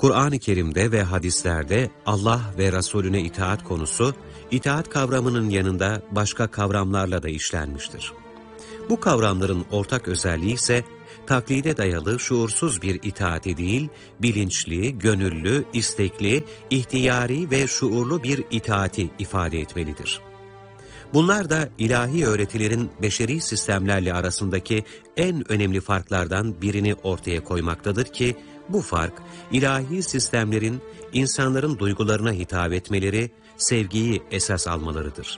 Kur'an-ı Kerim'de ve hadislerde Allah ve Resulüne itaat konusu, itaat kavramının yanında başka kavramlarla da işlenmiştir. Bu kavramların ortak özelliği ise, taklide dayalı şuursuz bir itaati değil, bilinçli, gönüllü, istekli, ihtiyari ve şuurlu bir itaati ifade etmelidir. Bunlar da ilahi öğretilerin beşeri sistemlerle arasındaki en önemli farklardan birini ortaya koymaktadır ki, bu fark, ilahi sistemlerin insanların duygularına hitap etmeleri, sevgiyi esas almalarıdır.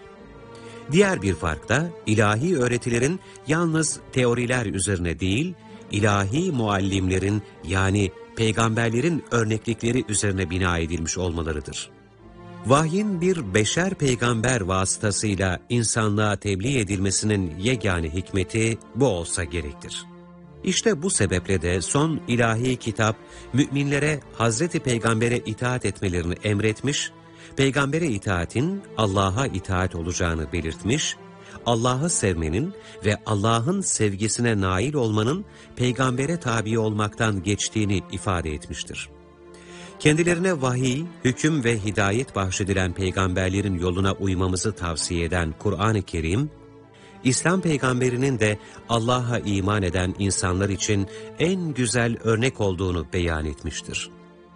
Diğer bir fark da, ilahi öğretilerin yalnız teoriler üzerine değil, ilahi muallimlerin yani peygamberlerin örneklikleri üzerine bina edilmiş olmalarıdır. Vahyin bir beşer peygamber vasıtasıyla insanlığa tebliğ edilmesinin yegane hikmeti bu olsa gerektir. İşte bu sebeple de son ilahi kitap, müminlere Hazreti Peygamber'e itaat etmelerini emretmiş, Peygamber'e itaatin Allah'a itaat olacağını belirtmiş, Allah'ı sevmenin ve Allah'ın sevgisine nail olmanın Peygamber'e tabi olmaktan geçtiğini ifade etmiştir. Kendilerine vahiy, hüküm ve hidayet bahşedilen peygamberlerin yoluna uymamızı tavsiye eden Kur'an-ı Kerim, İslam peygamberinin de Allah'a iman eden insanlar için en güzel örnek olduğunu beyan etmiştir.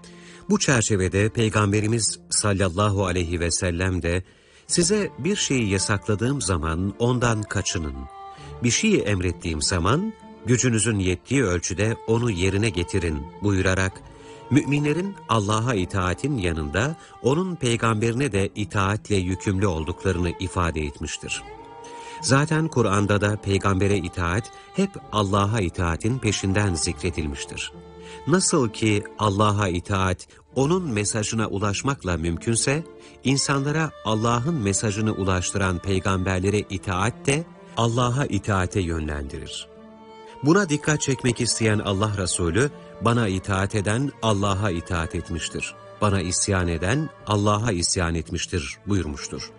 Bu çerçevede Peygamberimiz sallallahu aleyhi ve sellem de, size bir şeyi yasakladığım zaman ondan kaçının, bir şeyi emrettiğim zaman gücünüzün yettiği ölçüde onu yerine getirin buyurarak, müminlerin Allah'a itaatin yanında onun peygamberine de itaatle yükümlü olduklarını ifade etmiştir. Zaten Kur'an'da da peygambere itaat hep Allah'a itaatin peşinden zikredilmiştir. Nasıl ki Allah'a itaat onun mesajına ulaşmakla mümkünse, insanlara Allah'ın mesajını ulaştıran peygamberlere itaat de Allah'a itaate yönlendirir. Buna dikkat çekmek isteyen Allah Resulü, bana itaat eden Allah'a itaat etmiştir, bana isyan eden Allah'a isyan etmiştir buyurmuştur.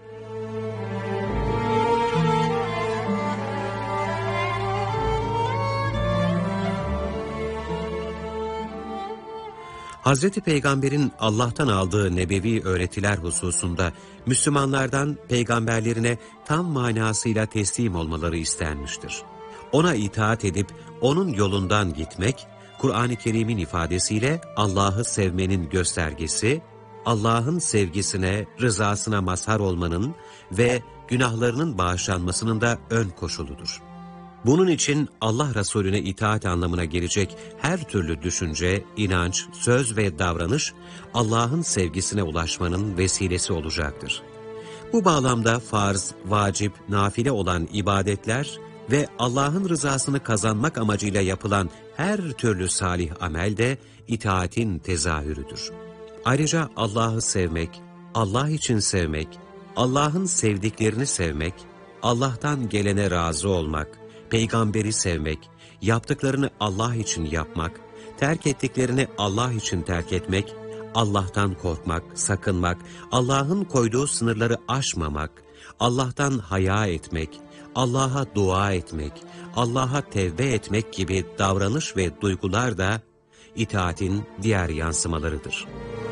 Hazreti Peygamber'in Allah'tan aldığı nebevi öğretiler hususunda Müslümanlardan peygamberlerine tam manasıyla teslim olmaları istenmiştir. Ona itaat edip onun yolundan gitmek, Kur'an-ı Kerim'in ifadesiyle Allah'ı sevmenin göstergesi, Allah'ın sevgisine, rızasına mazhar olmanın ve günahlarının bağışlanmasının da ön koşuludur. Bunun için Allah Resulüne itaat anlamına gelecek her türlü düşünce, inanç, söz ve davranış Allah'ın sevgisine ulaşmanın vesilesi olacaktır. Bu bağlamda farz, vacip, nafile olan ibadetler ve Allah'ın rızasını kazanmak amacıyla yapılan her türlü salih amel de itaatin tezahürüdür. Ayrıca Allah'ı sevmek, Allah için sevmek, Allah'ın sevdiklerini sevmek, Allah'tan gelene razı olmak, peygamberi sevmek, yaptıklarını Allah için yapmak, terk ettiklerini Allah için terk etmek, Allah'tan korkmak, sakınmak, Allah'ın koyduğu sınırları aşmamak, Allah'tan haya etmek, Allah'a dua etmek, Allah'a tevbe etmek gibi davranış ve duygular da itaatin diğer yansımalarıdır.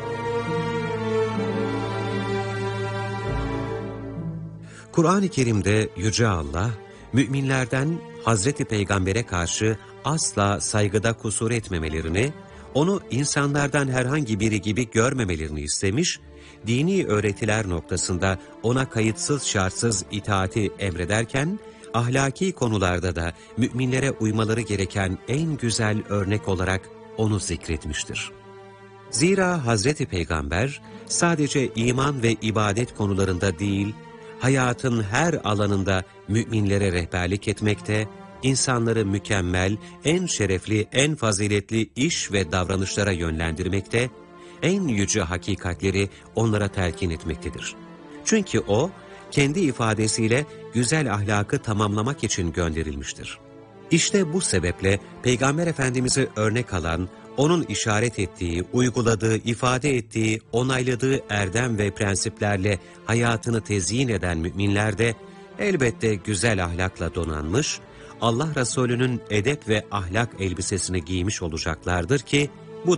Kur'an-ı Kerim'de Yüce Allah, müminlerden Hazreti Peygamber'e karşı asla saygıda kusur etmemelerini, onu insanlardan herhangi biri gibi görmemelerini istemiş, dini öğretiler noktasında ona kayıtsız şartsız itaati emrederken, ahlaki konularda da müminlere uymaları gereken en güzel örnek olarak onu zikretmiştir. Zira Hazreti Peygamber sadece iman ve ibadet konularında değil, hayatın her alanında müminlere rehberlik etmekte, insanları mükemmel, en şerefli, en faziletli iş ve davranışlara yönlendirmekte, en yüce hakikatleri onlara telkin etmektedir. Çünkü o, kendi ifadesiyle güzel ahlakı tamamlamak için gönderilmiştir. İşte bu sebeple Peygamber Efendimiz'i örnek alan, onun işaret ettiği, uyguladığı, ifade ettiği, onayladığı erdem ve prensiplerle hayatını tezyin eden müminler de elbette güzel ahlakla donanmış, Allah Resulü'nün edep ve ahlak elbisesini giymiş olacaklardır ki, bu da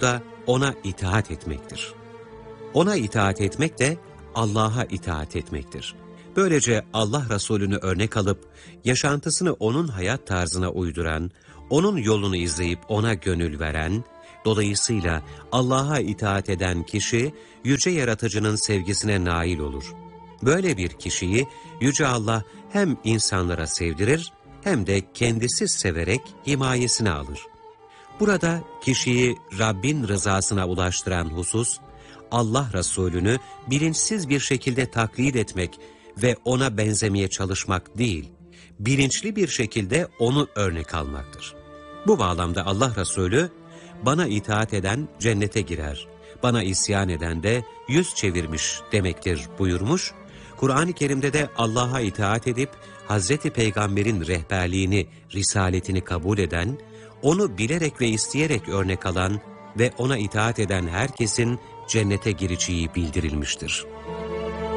ona itaat etmektir. Ona itaat etmek de Allah'a itaat etmektir. Böylece Allah Resulü'nü örnek alıp, yaşantısını onun hayat tarzına uyduran, onun yolunu izleyip ona gönül veren, dolayısıyla Allah'a itaat eden kişi, Yüce Yaratıcı'nın sevgisine nail olur. Böyle bir kişiyi Yüce Allah hem insanlara sevdirir, hem de kendisi severek himayesine alır. Burada kişiyi Rabbin rızasına ulaştıran husus, Allah Resulü'nü bilinçsiz bir şekilde taklit etmek ve ona benzemeye çalışmak değil, bilinçli bir şekilde onu örnek almaktır. Bu bağlamda Allah Resulü, bana itaat eden cennete girer, bana isyan eden de yüz çevirmiş demektir buyurmuş. Kur'an-ı Kerim'de de Allah'a itaat edip Hazreti Peygamber'in rehberliğini, risaletini kabul eden, onu bilerek ve isteyerek örnek alan ve ona itaat eden herkesin cennete gireceği bildirilmiştir.